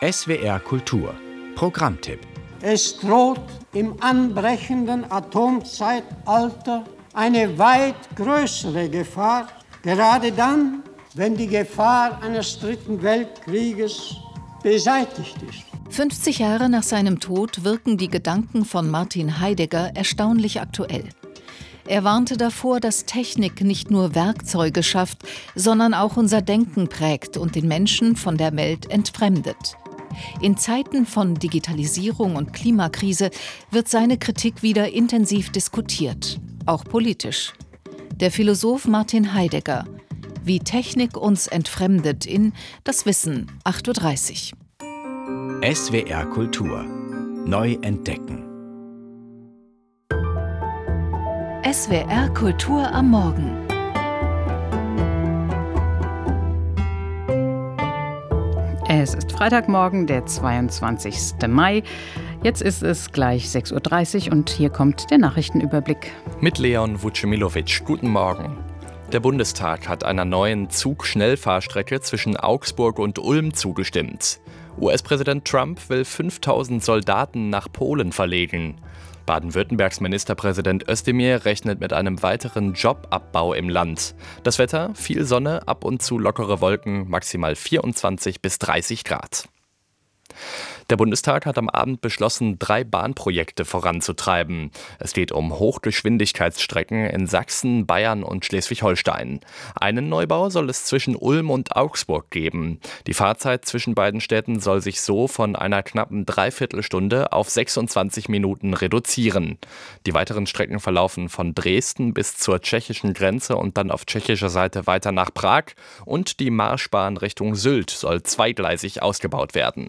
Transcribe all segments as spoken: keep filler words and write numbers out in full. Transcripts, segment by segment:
S W R Kultur Programmtipp. Es droht im anbrechenden Atomzeitalter eine weit größere Gefahr, gerade dann, wenn die Gefahr eines dritten Weltkrieges beseitigt ist. fünfzig Jahre nach seinem Tod wirken die Gedanken von Martin Heidegger erstaunlich aktuell. Er warnte davor, dass Technik nicht nur Werkzeuge schafft, sondern auch unser Denken prägt und den Menschen von der Welt entfremdet. In Zeiten von Digitalisierung und Klimakrise wird seine Kritik wieder intensiv diskutiert, auch politisch. Der Philosoph Martin Heidegger, wie Technik uns entfremdet in Das Wissen, acht Uhr dreißig. S W R Kultur. Neu entdecken. S W R Kultur am Morgen. Es ist Freitagmorgen, der zweiundzwanzigsten Mai. Jetzt ist es gleich sechs Uhr dreißig und hier kommt der Nachrichtenüberblick. Mit Leon Vucemilovic. Guten Morgen. Der Bundestag hat einer neuen Zug-Schnellfahrstrecke zwischen Augsburg und Ulm zugestimmt. U S-Präsident Trump will fünftausend Soldaten nach Polen verlegen. Baden-Württembergs Ministerpräsident Özdemir rechnet mit einem weiteren Jobabbau im Land. Das Wetter, viel Sonne, ab und zu lockere Wolken, maximal vierundzwanzig bis dreißig Grad. Der Bundestag hat am Abend beschlossen, drei Bahnprojekte voranzutreiben. Es geht um Hochgeschwindigkeitsstrecken in Sachsen, Bayern und Schleswig-Holstein. Einen Neubau soll es zwischen Ulm und Augsburg geben. Die Fahrzeit zwischen beiden Städten soll sich so von einer knappen Dreiviertelstunde auf sechsundzwanzig Minuten reduzieren. Die weiteren Strecken verlaufen von Dresden bis zur tschechischen Grenze und dann auf tschechischer Seite weiter nach Prag. Und die Marschbahn Richtung Sylt soll zweigleisig ausgebaut werden.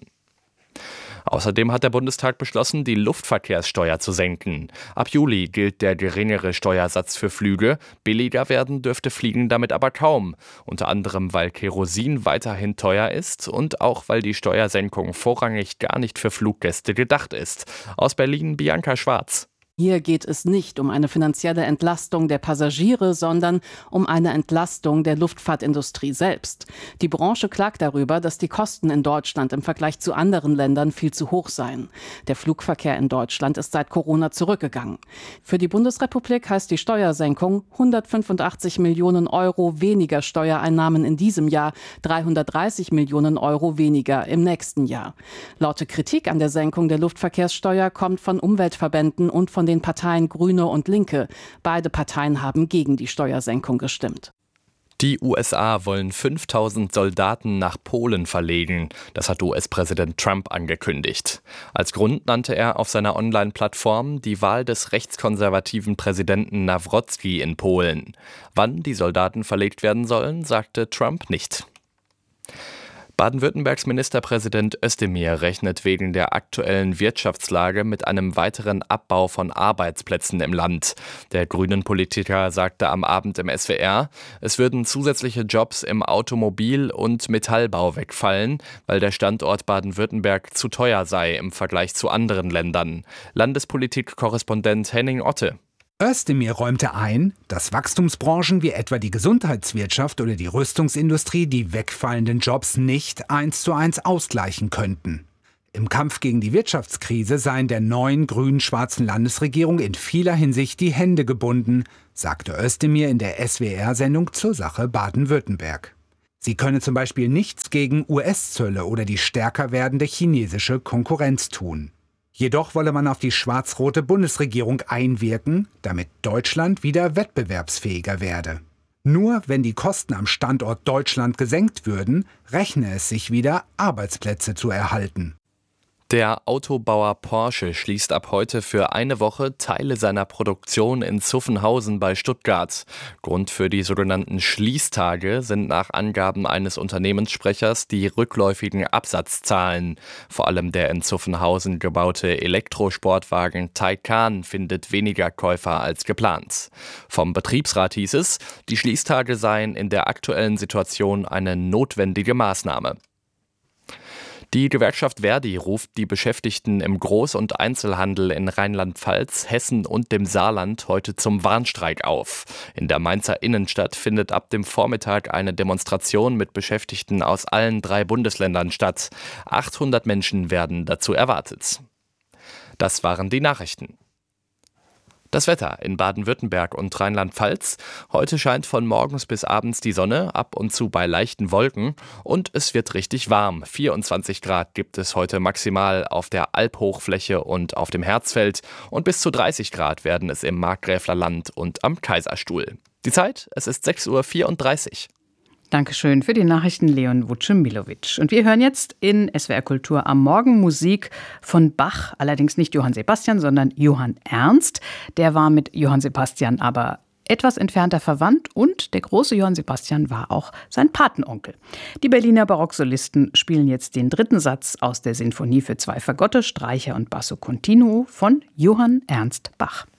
Außerdem hat der Bundestag beschlossen, die Luftverkehrssteuer zu senken. Ab Juli gilt der geringere Steuersatz für Flüge. Billiger werden dürfte Fliegen damit aber kaum. Unter anderem, weil Kerosin weiterhin teuer ist und auch, weil die Steuersenkung vorrangig gar nicht für Fluggäste gedacht ist. Aus Berlin Bianca Schwarz. Hier geht es nicht um eine finanzielle Entlastung der Passagiere, sondern um eine Entlastung der Luftfahrtindustrie selbst. Die Branche klagt darüber, dass die Kosten in Deutschland im Vergleich zu anderen Ländern viel zu hoch seien. Der Flugverkehr in Deutschland ist seit Corona zurückgegangen. Für die Bundesrepublik heißt die Steuersenkung hundertfünfundachtzig Millionen Euro weniger Steuereinnahmen in diesem Jahr, dreihundertdreißig Millionen Euro weniger im nächsten Jahr. Laute Kritik an der Senkung der Luftverkehrssteuer kommt von Umweltverbänden und von den Parteien Grüne und Linke. Beide Parteien haben gegen die Steuersenkung gestimmt. Die U S A wollen fünftausend Soldaten nach Polen verlegen. Das hat U S-Präsident Trump angekündigt. Als Grund nannte er auf seiner Online-Plattform die Wahl des rechtskonservativen Präsidenten Nawrocki in Polen. Wann die Soldaten verlegt werden sollen, sagte Trump nicht. Baden-Württembergs Ministerpräsident Özdemir rechnet wegen der aktuellen Wirtschaftslage mit einem weiteren Abbau von Arbeitsplätzen im Land. Der Grünen-Politiker sagte am Abend im S W R, es würden zusätzliche Jobs im Automobil- und Metallbau wegfallen, weil der Standort Baden-Württemberg zu teuer sei im Vergleich zu anderen Ländern. Landespolitik-Korrespondent Henning Otte. Özdemir räumte ein, dass Wachstumsbranchen wie etwa die Gesundheitswirtschaft oder die Rüstungsindustrie die wegfallenden Jobs nicht eins zu eins ausgleichen könnten. Im Kampf gegen die Wirtschaftskrise seien der neuen grün-schwarzen Landesregierung in vieler Hinsicht die Hände gebunden, sagte Özdemir in der S W R-Sendung zur Sache Baden-Württemberg. Sie könne zum Beispiel nichts gegen U S-Zölle oder die stärker werdende chinesische Konkurrenz tun. Jedoch wolle man auf die schwarz-rote Bundesregierung einwirken, damit Deutschland wieder wettbewerbsfähiger werde. Nur wenn die Kosten am Standort Deutschland gesenkt würden, rechne es sich wieder, Arbeitsplätze zu erhalten. Der Autobauer Porsche schließt ab heute für eine Woche Teile seiner Produktion in Zuffenhausen bei Stuttgart. Grund für die sogenannten Schließtage sind nach Angaben eines Unternehmenssprechers die rückläufigen Absatzzahlen. Vor allem der in Zuffenhausen gebaute Elektrosportwagen Taycan findet weniger Käufer als geplant. Vom Betriebsrat hieß es, die Schließtage seien in der aktuellen Situation eine notwendige Maßnahme. Die Gewerkschaft Verdi ruft die Beschäftigten im Groß- und Einzelhandel in Rheinland-Pfalz, Hessen und dem Saarland heute zum Warnstreik auf. In der Mainzer Innenstadt findet ab dem Vormittag eine Demonstration mit Beschäftigten aus allen drei Bundesländern statt. achthundert Menschen werden dazu erwartet. Das waren die Nachrichten. Das Wetter in Baden-Württemberg und Rheinland-Pfalz. Heute scheint von morgens bis abends die Sonne, ab und zu bei leichten Wolken. Und es wird richtig warm. vierundzwanzig Grad gibt es heute maximal auf der Albhochfläche und auf dem Herzfeld. Und bis zu dreißig Grad werden es im Markgräflerland und am Kaiserstuhl. Die Zeit, es ist sechs Uhr vierunddreißig. Dankeschön für die Nachrichten, Leon Vucemilovic. Und wir hören jetzt in S W R Kultur am Morgen Musik von Bach. Allerdings nicht Johann Sebastian, sondern Johann Ernst. Der war mit Johann Sebastian aber etwas entfernter verwandt und der große Johann Sebastian war auch sein Patenonkel. Die Berliner Barocksolisten spielen jetzt den dritten Satz aus der Sinfonie für zwei Fagotte, Streicher und Basso Continuo von Johann Ernst Bach.